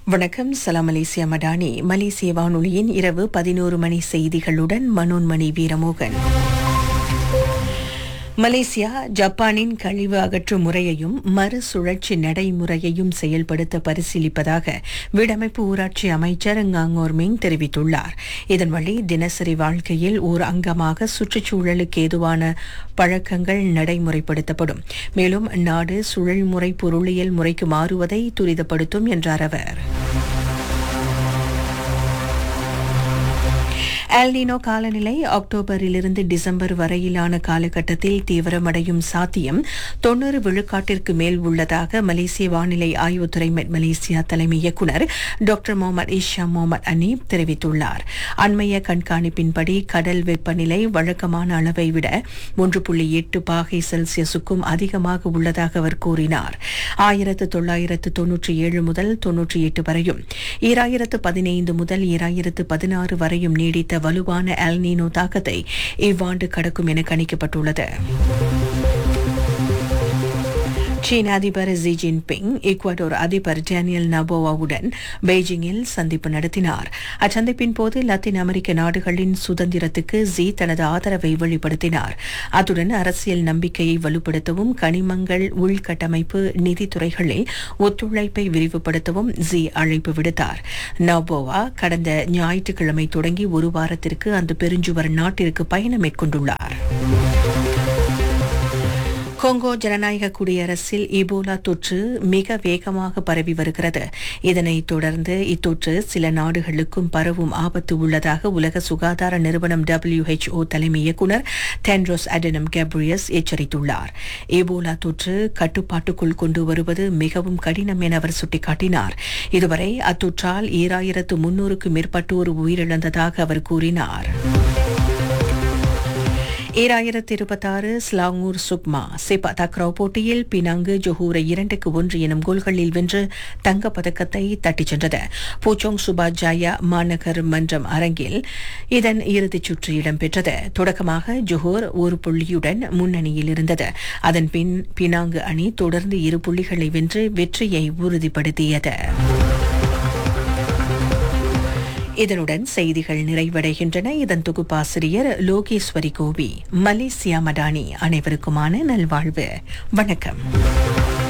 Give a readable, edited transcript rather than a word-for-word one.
வணக்கம். சலாம் மலேசியா மடானி. மலேசிய வானொலியின் இரவு 11 மணி செய்திகளுடன் மனோன்மணி வீரமோகன். மலேசியா ஜப்பானின் கழிவு அகற்றும் முறையையும் மறுசுழற்சி நடைமுறையையும் செயல்படுத்த பரிசீலிப்பதாக வீடமைப்பு ஊராட்சி அமைச்சர் ங்காங்கோர் மிங் தெரிவித்துள்ளார். இதன் வழி தினசரி வாழ்க்கையில் ஓர் அங்கமாக சுற்றுச்சூழலுக்கு ஏதுவான பழக்கங்கள் நடைமுறைப்படுத்தப்படும். மேலும் நாடு சுழல்முறை பொருளியல் முறைக்கு மாறுவதை துரிதப்படுத்தும் என்றார் அவர். எல்னினோ காலநிலை அக்டோபரிலிருந்து டிசம்பர் வரையிலான காலகட்டத்தில் தீவிரமடையும் சாத்தியம் 90 விழுக்காட்டிற்கு மேல் உள்ளதாக மலேசிய வானிலை ஆய்வுத்துறை மெட் மலேசியா தலைமை இயக்குநர் டாக்டர் முகமது இஷா முகமது அனீப் தெரிவித்துள்ளார். அண்மைய கண்காணிப்பின்படி கடல் வெப்பநிலை வழக்கமான அளவை விட 3.8 பாகை செல்சியஸுக்கும் அதிகமாக உள்ளதாக அவர் கூறினார். 1997 முதல் 98 வரையும் 2015 முதல் 2016 வரையும் நீடித்த வலுவான எல்னினோ தாக்கத்தை இவ்வாண்டு கடக்கும் என கணிக்கப்பட்டுள்ளது. சீன அதிபர் ஜி ஜின்பிங் ஈக்வடோர் அதிபர் டேனியல் நபோவாவுடன் பெய்ஜிங்கில் சந்திப்பு நடத்தினார். அச்சந்திப்பின் போது லத்தீன் அமெரிக்க நாடுகளின் சுதந்திரத்துக்கு ஜி தனது ஆதரவை வெளிப்படுத்தினார். அத்துடன் அரசியல் நம்பிக்கையை வலுப்படுத்தவும் கனிமங்கள் உள்கட்டமைப்பு நிதித்துறைகளில் ஒத்துழைப்பை விரிவுபடுத்தவும் ஜி அழைப்பு விடுத்தார். நபோவா கடந்த ஞாயிற்றுக்கிழமை தொடங்கி ஒரு வாரத்திற்கு அந்த பெருஞ்சுவர் நாட்டிற்கு பயணம் மேற்கொண்டுள்ளார். கொங்கோ ஜனநாயக குடியரசில் இபோலா தொற்று மிக வேகமாக பரவி வருகிறது. இதனைத் தொடர்ந்து இத்தொற்று சில நாடுகளுக்கும் பரவும் ஆபத்து உள்ளதாக உலக சுகாதார நிறுவனம் WHO தலைமை இயக்குநர் டென்ட்ரோஸ் அடனம் கேப்ரியஸ் எச்சரித்துள்ளார். இபோலா தொற்று கட்டுப்பாட்டுக்குள் கொண்டு வருவது மிகவும் கடினம் என அவர் சுட்டிக்காட்டினார். இதுவரை அத்தொற்றால் 2300க்கும் மேற்பட்டோர் உயிரிழந்ததாக அவர் கூறினார். 2026 ஸ்லாங்கூர் சுக்மா செபா தக்ராவ் போட்டியில் பினாங்கு ஜொஹூரை 2-1 எனும் கோல்களில் வென்று தங்கப்பதக்கத்தை தட்டிச் சென்றது. பூச்சோங் சுபாஜாயா மாநகர் மன்றம் அரங்கில் இதன் இறுதிச் சுற்று இடம்பெற்றது. தொடக்கமாக ஜொஹூர் ஒரு புள்ளியுடன் முன்னணியில் இருந்தது. அதன் பின் பினாங்கு அணி தொடர்ந்து 2 புள்ளிகளை வென்று வெற்றியை உறுதிப்படுத்தியது. இதனுடன் செய்திகள் நிறைவடைகின்றன. இதன் தொகுப்பாசிரியர் லோகேஸ்வரி கோவி. மலேசியா மடானி. அனைவருக்குமான நல்வாழ்வு. வணக்கம்.